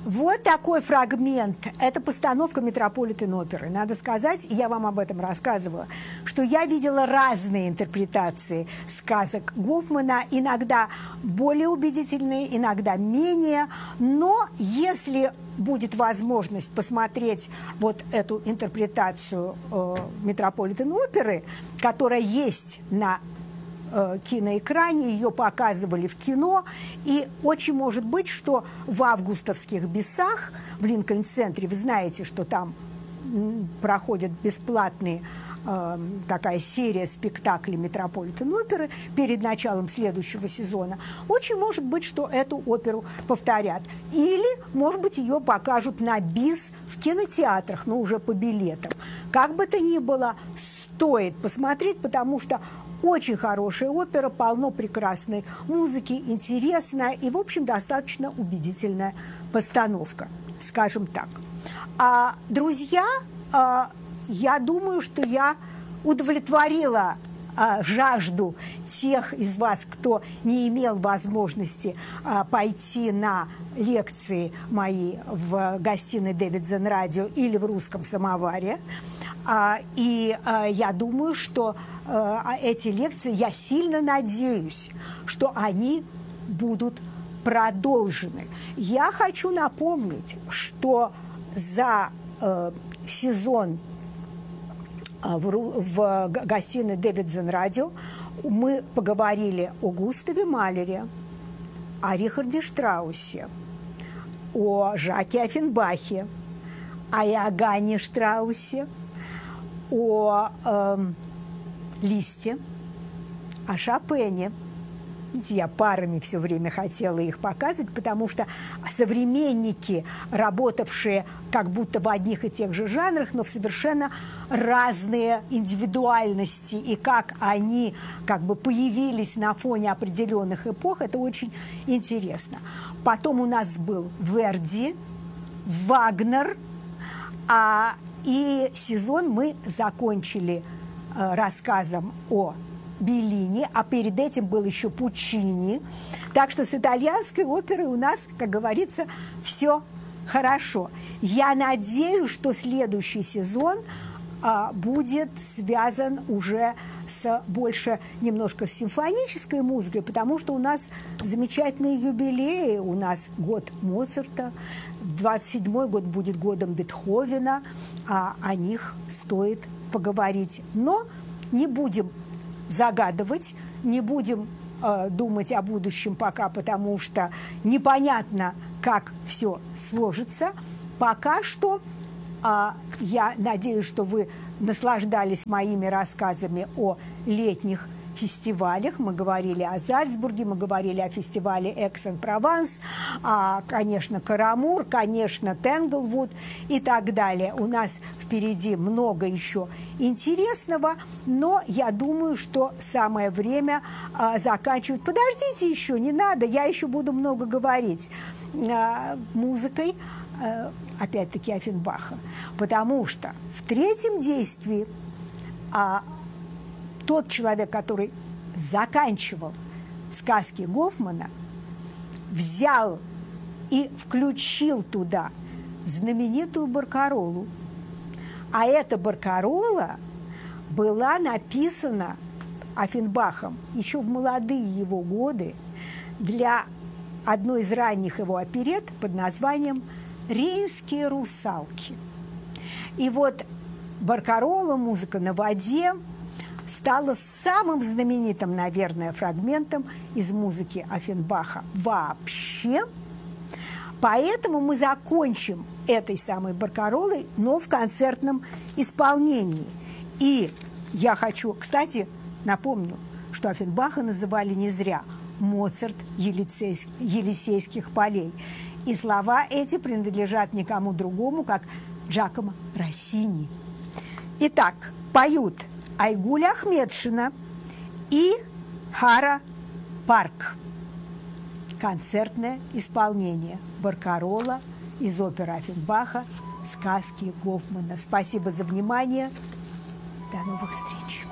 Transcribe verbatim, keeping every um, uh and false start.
Вот такой фрагмент. Это постановка Метрополитен-оперы. Надо сказать, я вам об этом рассказывала, что я видела разные интерпретации сказок Гофмана, иногда более убедительные, иногда менее. Но если будет возможность посмотреть вот эту интерпретацию э, Метрополитен-оперы, которая есть на киноэкране, ее показывали в кино, и очень может быть, что в августовских бесах в Линкольн-центре, вы знаете, что там проходят бесплатные э, такая серия спектаклей Метрополитен-оперы перед началом следующего сезона, очень может быть, что эту оперу повторят. Или, может быть, ее покажут на бис в кинотеатрах, но уже по билетам. Как бы то ни было, стоит посмотреть, потому что очень хорошая опера, полно прекрасной музыки, интересная и, в общем, достаточно убедительная постановка, скажем так. А, друзья, а, я думаю, что я удовлетворила а, жажду тех из вас, кто не имел возможности а, пойти на лекции мои в гостиной Дэвидсон Радио или в Русском самоваре. А, и а, я думаю, что а, эти лекции, я сильно надеюсь, что они будут продолжены. Я хочу напомнить, что за э, сезон э, в, в гостиной Дэвидсон Радио мы поговорили о Густаве Малере, о Рихарде Штраусе, о Жаке Оффенбахе, о Иоганне Штраусе, о э, Листе, о Шопене. Видите, я парами все время хотела их показывать, потому что современники, работавшие как будто в одних и тех же жанрах, но в совершенно разные индивидуальности, и как они как бы появились на фоне определенных эпох, это очень интересно. Потом у нас был Верди, Вагнер, а, и сезон мы закончили а, рассказом о Беллини, а перед этим был еще Пуччини. Так что с итальянской оперой у нас, как говорится, все хорошо. Я надеюсь, что следующий сезон а, будет связан уже с больше немножко с симфонической музыкой, потому что у нас замечательные юбилеи. У нас год Моцарта, двадцать седьмой год будет годом Бетховена, а о них стоит поговорить. Но не будем загадывать, не будем э, думать о будущем пока, потому что непонятно, как все сложится. Пока что э, я надеюсь, что вы наслаждались моими рассказами о летних фестивалях. Мы говорили о Зальцбурге, мы говорили о фестивале Экс-эн-Прованс, а, конечно, Карамур, конечно, Тенглвуд и так далее. У нас впереди много еще интересного, но я думаю, что самое время а, заканчивать. Подождите еще, не надо, я еще буду много говорить а, музыкой, а, опять-таки, Оффенбаха, потому что в третьем действии а, тот человек, который заканчивал сказки Гофмана, взял и включил туда знаменитую баркаролу. А эта баркарола была написана Оффенбахом еще в молодые его годы для одной из ранних его оперет под названием «Рейнские русалки». И вот баркарола, музыка на воде, стала самым знаменитым, наверное, фрагментом из музыки Оффенбаха вообще. Поэтому мы закончим этой самой баркаролой, но в концертном исполнении. И я хочу, кстати, напомню, что Оффенбаха называли не зря Моцарт Елисейских полей. И слова эти принадлежат никому другому, как Джакомо Россини. Итак, поют Айгуль Ахметшина и Хара Парк. Концертное исполнение баркарола из оперы Оффенбаха «Сказки Гофмана». Спасибо за внимание. До новых встреч.